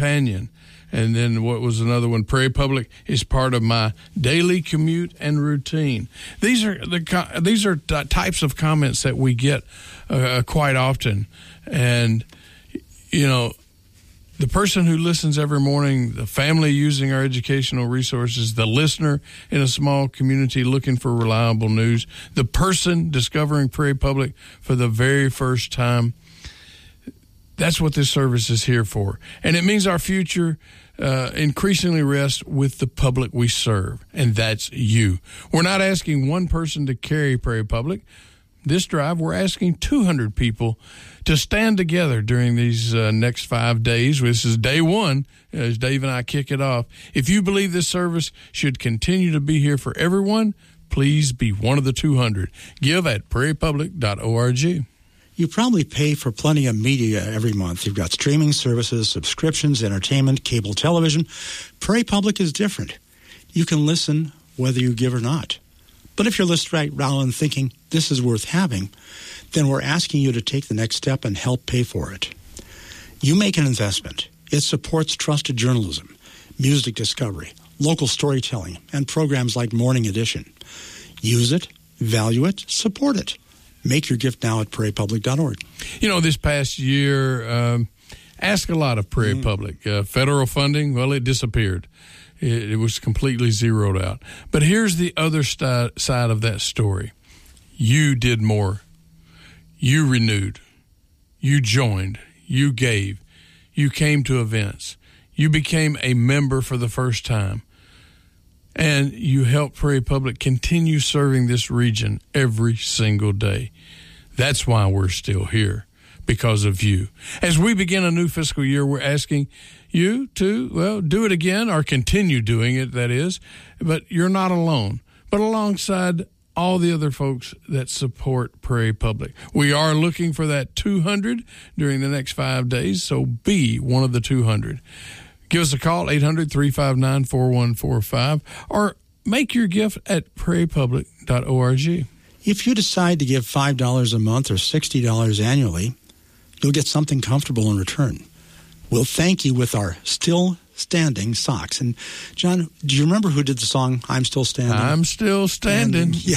companion. And then what was another one? Prairie Public is part of my daily commute and routine. These are types of comments that we get quite often. And, you know, the person who listens every morning, the family using our educational resources, the listener in a small community looking for reliable news, the person discovering Prairie Public for the very first time. That's what this service is here for. And it means our future increasingly rests with the public we serve, and that's you. We're not asking one person to carry Prairie Public. This drive, we're asking 200 people to stand together during these next 5 days. This is day one as Dave and I kick it off. If you believe this service should continue to be here for everyone, please be one of the 200. Give at prairiepublic.org. You probably pay for plenty of media every month. You've got streaming services, subscriptions, entertainment, cable television. Prairie Public is different. You can listen whether you give or not. But if you're listening right now and thinking this is worth having, then we're asking you to take the next step and help pay for it. You make an investment. It supports trusted journalism, music discovery, local storytelling, and programs like Morning Edition. Use it, value it, support it. Make your gift now at prairiepublic.org. You know, this past year, ask a lot of Prairie Public. Federal funding, well, it disappeared. It was completely zeroed out. But here's the other side of that story. You did more. You renewed. You joined. You gave. You came to events. You became a member for the first time. And you helped Prairie Public continue serving this region every single day. That's why we're still here, because of you. As we begin a new fiscal year, we're asking you to, well, do it again or continue doing it, that is. But you're not alone, but alongside all the other folks that support Prairie Public. We are looking for that 200 during the next 5 days, so be one of the 200. Give us a call, 800-359-4145, or make your gift at prairiepublic.org. If you decide to give $5 a month or $60 annually, you'll get something comfortable in return. We'll thank you with our Still Standing socks. And, John, do you remember who did the song, I'm Still Standing? I'm Still Standing. Yeah,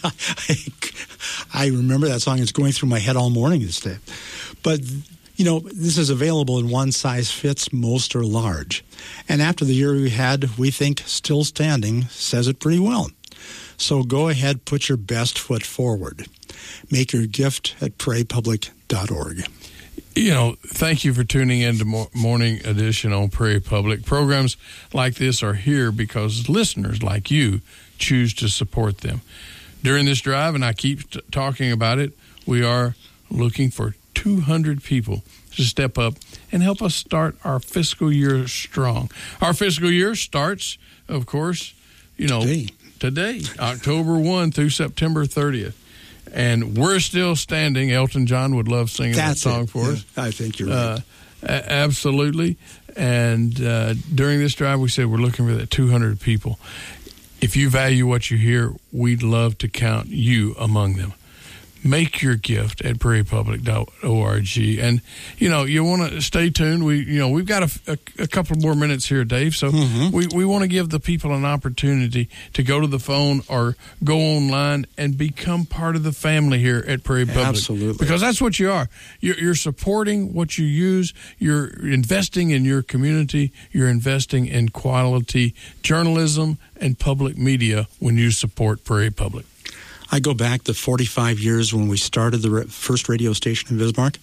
I remember that song. It's going through my head all morning this day. But, you know, this is available in one size fits most or large. And after the year we had, we think Still Standing says it pretty well. So go ahead, put your best foot forward. Make your gift at prairiepublic.org. You know, thank you for tuning in to Morning Edition on Prairie Public. Programs like this are here because listeners like you choose to support them. During this drive, and I keep talking about it, we are looking for 200 people to step up and help us start our fiscal year strong. Our fiscal year starts, of course, you know, today, October 1 through September 30th. And we're still standing. Elton John would love singing that song for us. I think you're right. Absolutely. And during this drive, we said we're looking for that 200 people. If you value what you hear, we'd love to count you among them. Make your gift at prairiepublic.org. And, you know, you want to stay tuned. We've got a couple more minutes here, Dave. So we want to give the people an opportunity to go to the phone or go online and become part of the family here at Prairie Public. Absolutely. Because that's what you are. You're supporting what you use. You're investing in your community. You're investing in quality journalism and public media when you support Prairie Public. I go back to 45 years when we started the first radio station in Bismarck,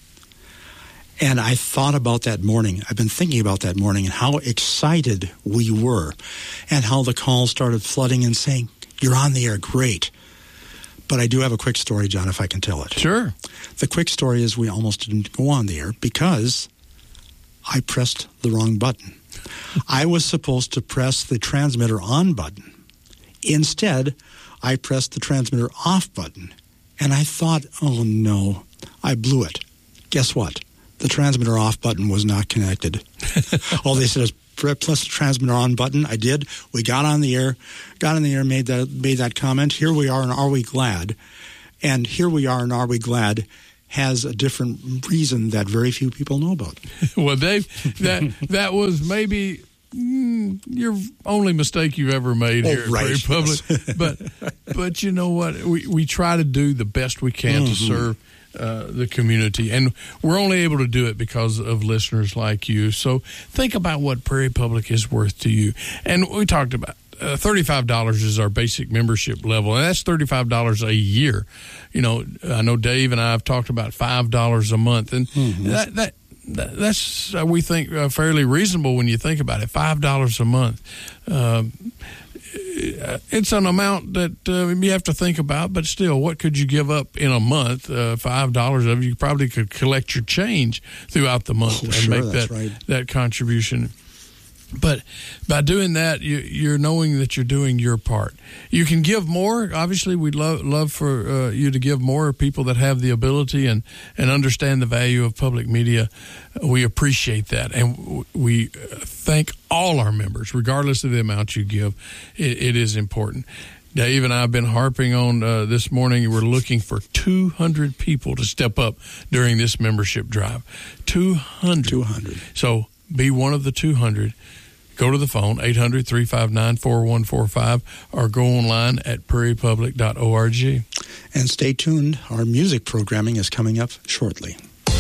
and I thought about that morning. I've been thinking about that morning and how excited we were and how the calls started flooding and saying, you're on the air, great. But I do have a quick story, John, if I can tell it. Sure. The quick story is we almost didn't go on the air because I pressed the wrong button. I was supposed to press the transmitter on button. Instead, I pressed the transmitter off button, and I thought, oh, no, I blew it. Guess what? The transmitter off button was not connected. All they said is press the transmitter on button. I did. We got on the air, made that comment. Here we are, and are we glad? And here we are, and are we glad? has a different reason that very few people know about. Well, Dave, that was maybe your only mistake you've ever made here at Prairie Public. But you know what? We try to do the best we can to serve the community, and we're only able to do it because of listeners like you. So think about what Prairie Public is worth to you. And we talked about $35 is our basic membership level, and that's $35 a year. You know, I know Dave and I have talked about $5 a month, and that's we think fairly reasonable when you think about it. $5 a month. It's an amount that you have to think about, but still, what could you give up in a month? $5 of you probably could collect your change throughout the month and make that contribution. But by doing that, you're knowing that you're doing your part. You can give more. Obviously, we'd love for you to give more. People that have the ability and understand the value of public media, we appreciate that. And we thank all our members, regardless of the amount you give. It is important. Dave and I have been harping on this morning. We're looking for 200 people to step up during this membership drive. 200. So be one of the 200. Go to the phone, 800-359-4145, or go online at prairiepublic.org. And stay tuned. Our music programming is coming up shortly.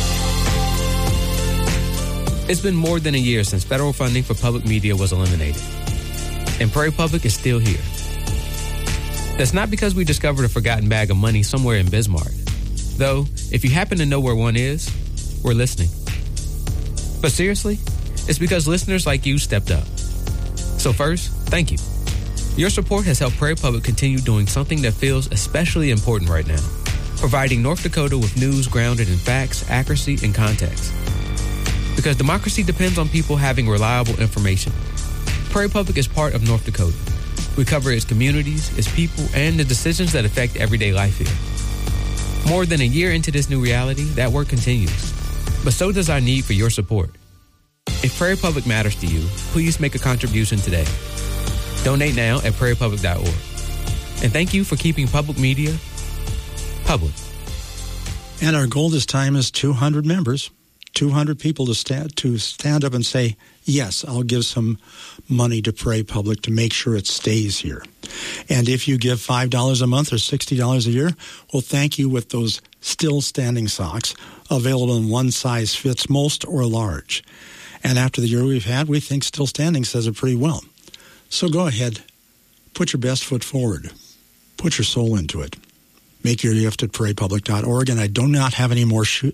It's been more than a year since federal funding for public media was eliminated. And Prairie Public is still here. That's not because we discovered a forgotten bag of money somewhere in Bismarck. Though, if you happen to know where one is, we're listening. But seriously, it's because listeners like you stepped up. So first, thank you. Your support has helped Prairie Public continue doing something that feels especially important right now, providing North Dakota with news grounded in facts, accuracy, and context. Because democracy depends on people having reliable information. Prairie Public is part of North Dakota. We cover its communities, its people, and the decisions that affect everyday life here. More than a year into this new reality, that work continues. But so does our need for your support. If Prairie Public matters to you, please make a contribution today. Donate now at prairiepublic.org. And thank you for keeping public media public. And our goal this time is 200 members, 200 people to stand up and say, yes, I'll give some money to Prairie Public to make sure it stays here. And if you give $5 a month or $60 a year, we'll thank you with those still standing socks available in one size fits most or large. And after the year we've had, we think Still Standing says it pretty well. So go ahead, put your best foot forward, put your soul into it. Make your gift at prairiepublic.org. And I do not have any more shoe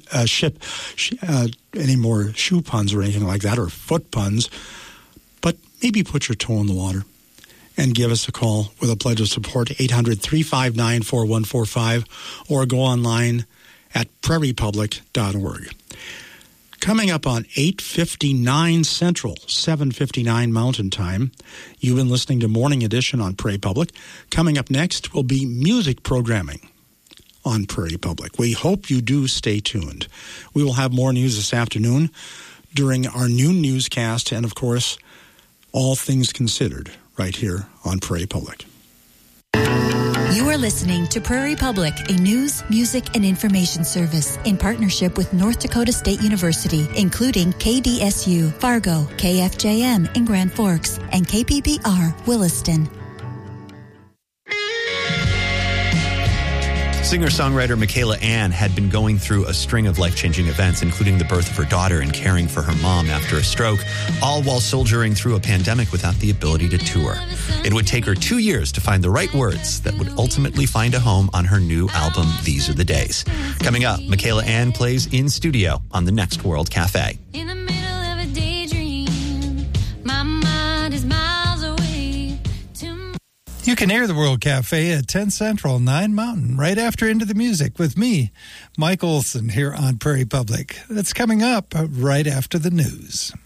puns or anything like that, or foot puns, but maybe put your toe in the water and give us a call with a pledge of support, 800-359-4145, or go online at prairiepublic.org. Coming up on 8:59 Central, 7:59 Mountain Time, you've been listening to Morning Edition on Prairie Public. Coming up next will be music programming on Prairie Public. We hope you do stay tuned. We will have more news this afternoon during our noon newscast, and of course, All Things Considered, right here on Prairie Public. You are listening to Prairie Public, a news, music, and information service in partnership with North Dakota State University, including KDSU, Fargo, KFJM in Grand Forks, and KPBR, Williston. Singer-songwriter Michaela Ann had been going through a string of life-changing events, including the birth of her daughter and caring for her mom after a stroke, all while soldiering through a pandemic without the ability to tour. It would take her 2 years to find the right words that would ultimately find a home on her new album, These Are the Days. Coming up, Michaela Ann plays in studio on the Next World Cafe. In the middle of a daydream, my mind is miles away. You can hear the World Cafe at 10 Central, 9 Mountain, right after Into the Music with me, Mike Olson, here on Prairie Public. That's coming up right after the news.